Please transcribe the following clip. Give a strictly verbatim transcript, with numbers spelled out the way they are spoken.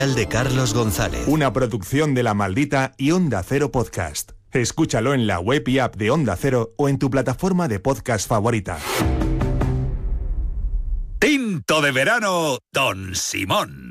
de Carlos González. Una producción de La Maldita y Onda Cero Podcast. Escúchalo en la web y app de Onda Cero o en tu plataforma de podcast favorita. Tinto de verano, Don Simón.